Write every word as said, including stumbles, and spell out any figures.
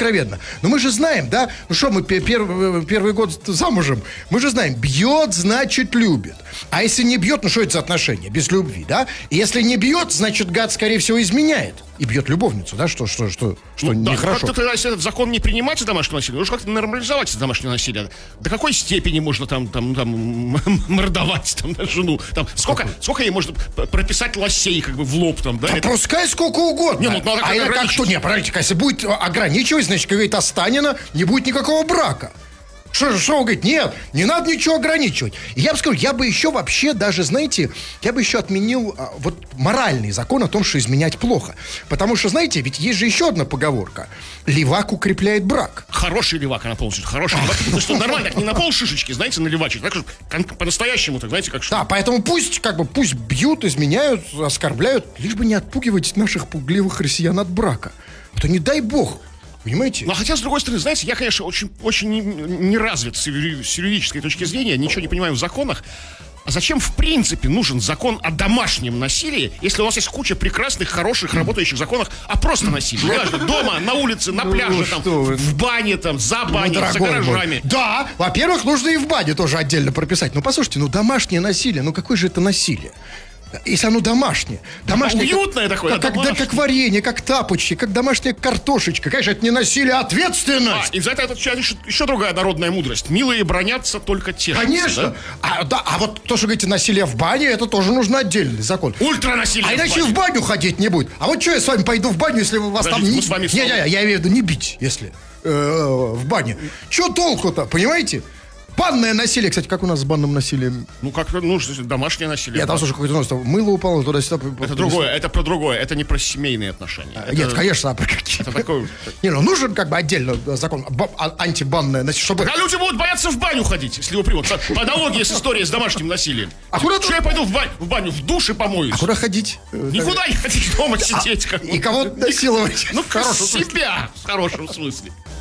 откровенно. Но мы же знаем, да, ну что, мы первый, первый год замужем, мы же знаем, бьет, значит, любит. А если не бьет, ну что это за отношения? Без любви, да? И если не бьет, значит, гад, скорее всего, изменяет. И бьет любовницу, да, что, что, что, что ну, нехорошо. Да, как-то, если этот закон не принимать домашнее насилие, нужно как-то нормализовать домашнее насилие. До какой степени можно там, там, там мордовать там, жену? Там, сколько, сколько ей можно прописать лосей как бы в лоб там, да? Да это... пускай сколько угодно. Не, ну, надо а это как что? Не, подождите, если будет ограничивать, значит, как говорит Останина, не будет никакого брака. Что, что он говорит, нет, не надо ничего ограничивать. И я бы сказал, я бы еще вообще даже, знаете, я бы еще отменил а, вот моральный закон о том, что изменять плохо. Потому что, знаете, ведь есть же еще одна поговорка. Левак укрепляет брак. Хороший левак, она полностью, хороший левак. Ну что, нормально, так не на пол шишечки, знаете, наливачить. Так же по-настоящему, так знаете, как что. Да, поэтому пусть, как бы, пусть бьют, изменяют, оскорбляют, лишь бы не отпугивать наших пугливых россиян от брака. А то не дай бог. Понимаете? Ну, хотя, с другой стороны, знаете, я, конечно, очень, очень не, не развит с юридической точки зрения, ничего не понимаю в законах. А зачем, в принципе, нужен закон о домашнем насилии, если у вас есть куча прекрасных, хороших, работающих законов о просто насилии? Неважно, дома, на улице, на пляже, там, в бане, там, за баней, ну, за гаражами. Да, во-первых, нужно и в бане тоже отдельно прописать. Ну, послушайте, ну, домашнее насилие, ну, какое же это насилие? Если оно домашнее. Домашнее уютное как, такое. Как, как, как варенье, как тапочки, как домашняя картошечка. Конечно, это не насилие, а ответственность. А, и за это отвечает еще, еще другая народная мудрость. Милые бронятся, только тешатся. Конечно. Да? А, да, а вот то, что говорите, насилие в бане, это тоже нужно отдельный закон. Ультранасилие. А иначе в баню ходить не будет. А вот что я с вами пойду в баню, если у вас Подождите, там... мы с вами не, не, не, я имею в виду не бить, если э, в бане. Что толку-то, понимаете? Банное насилие, кстати, как у нас с банным насилием? Ну, как, ну, домашнее насилие. Я там слушаю, какой-то нос, мыло упало туда-сюда. Это другое, это про другое, это не про семейные отношения. А, это, нет, конечно, а про какие? Это такое... Не, ну нужен как бы отдельно закон а, антибанное насилие, чтобы... А люди будут бояться в баню ходить, если его примут. По аналогии с историей с домашним насилием. А куда Что я пойду в баню, в баню, в душ и помоюсь? А куда ходить? Никуда не ходить, дома сидеть. А, и кого насиловать? Ну, себя, в хорошем смысле.